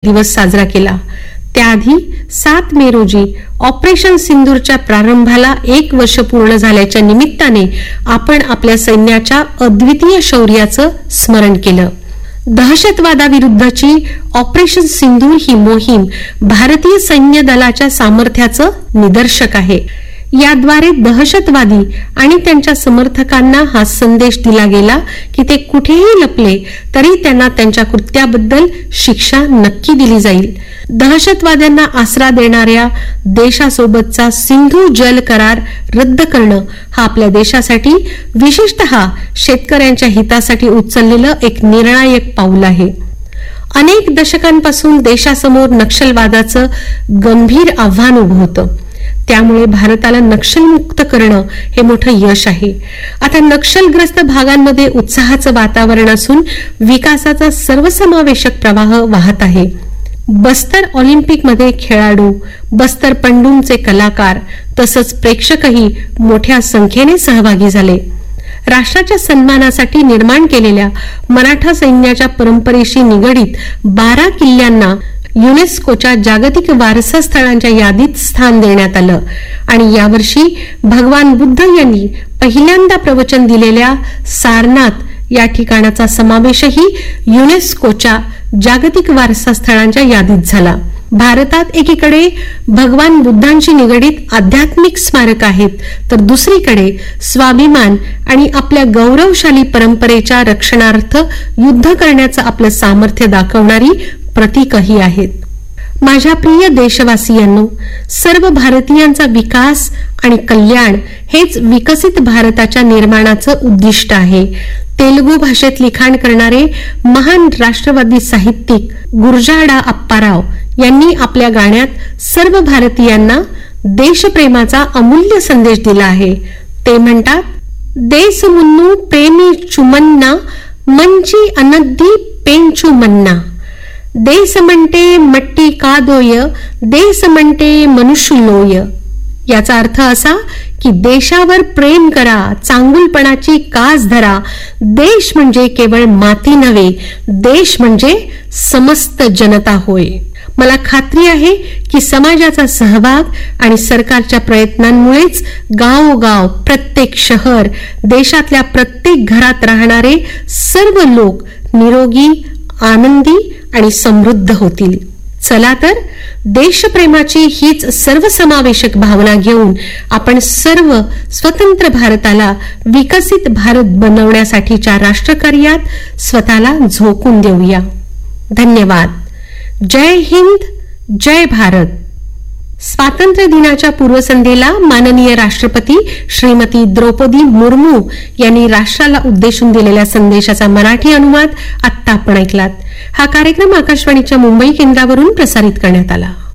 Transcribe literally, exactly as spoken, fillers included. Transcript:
दिवस साजरा केला. त्याआधी सात मे रोजी ऑपरेशन सिंदूरच्या प्रारंभाला एक वर्ष पूर्ण झाल्याच्या निमित्ताने आपण आपल्या सैन्याच्या अद्वितीय शौर्याचं स्मरण केलं. दहशतवादाविरुद्धची ऑपरेशन सिंदूर ही मोहीम भारतीय सैन्य दलाच्या सामर्थ्याचं निदर्शक आहे. याद्वारे दहशतवादी आणि त्यांच्या समर्थकांना हा संदेश दिला गेला की ते कुठेही लपले तरी त्यांना त्यांच्या कृत्याबद्दल शिक्षा नक्की दिली जाईल. दहशतवाद्यांना आसरा देणाऱ्या देशासोबतचा सिंधू जल करार रद्द करणं हा आपल्या देशासाठी, विशेषतः शेतकऱ्यांच्या हितासाठी उचललेलं एक निर्णायक पाऊल आहे. अनेक दशकांपासून देशासमोर नक्षलवादाचं गंभीर आव्हान उभं होतं. त्यामुळे भारताला नक्षलमुक्त करणं हे मोठं यश आहे. आता नक्षलग्रस्त भागांमध्ये उत्साहाचं वातावरण असून विकासाचा सर्वसमावेशक प्रवाह वाहत आहे. बस्तर ऑलिम्पिकमध्ये खेळाडू, बस्तर पंडूंचे कलाकार तसंच प्रेक्षकही मोठ्या संख्येने सहभागी झाले. राष्ट्राच्या सन्मानासाठी निर्माण केलेल्या मराठा सैन्याच्या परंपरेशी निगडीत बारा किल्ल्यांना युनेस्कोच्या जागतिक वारसा स्थळांच्या यादीत स्थान देण्यात आलं आणि यावर्षी भगवान बुद्ध यांनी पहिल्यांदा प्रवचन दिलेल्या सारनाथ या ठिकाणाचा समावेशही युनेस्कोच्या जागतिक वारसा स्थळांच्या यादीत झाला. भारतात एकीकडे भगवान बुद्धांशी निगडीत आध्यात्मिक स्मारक आहेत, तर दुसरीकडे स्वाभिमान आणि आपल्या गौरवशाली परंपरेच्या रक्षणार्थ युद्ध करण्याचं आपलं सामर्थ्य दाखवणारी प्रतीकही आहेत. माझ्या प्रिय देशवासियांनो, सर्व भारतीयांचा विकास आणि कल्याण हेच विकसित भारताच्या निर्माणाचं उद्दिष्ट आहे. तेलुगू भाषेत लिखाण करणारे महान राष्ट्रवादी साहित्यिक गुरजाडा अप्पाराव यांनी आपल्या गाण्यात सर्व भारतीयांना देशप्रेमाचा अमूल्य संदेश दिला आहे. ते म्हणतात, देश मुन्नू प्रेमी चुमन्ना मंची अनद्दी पेंचू मन्ना. देश म्हणते मट्टी कादोय, देश म्हणते मनुष्यलोय. याचा अर्थ असा की देशावर प्रेम करा, चांगुलपणाची कास धरा. देश म्हणजे केवळ माती नव्हे, देश म्हणजे समस्त जनता होय. मला खात्री आहे की समाजाचा सहभाग आणि सरकारच्या प्रयत्नांमुळेच गावोगाव, प्रत्येक शहर, देशातल्या प्रत्येक घरात राहणारे सर्व लोक निरोगी, आनंदी आणि समृद्ध होतील. चला तर, देशप्रेमाची हीच सर्वसमावेशक भावना घेऊन आपण सर्व स्वतंत्र भारताला विकसित भारत बनवण्यासाठीच्या राष्ट्रकार्यात स्वतःला झोकून देऊया. धन्यवाद. जय हिंद, जय भारत. स्वातंत्र्य दिनाच्या पूर्वसंध्येला माननीय राष्ट्रपती श्रीमती द्रौपदी मुर्मू यांनी राष्ट्राला उद्देशून दिलेल्या संदेशाचा मराठी अनुवाद आत्ता आपण ऐकलात. हा कार्यक्रम आकाशवाणीच्या मुंबई केंद्रावरून प्रसारित करण्यात आला.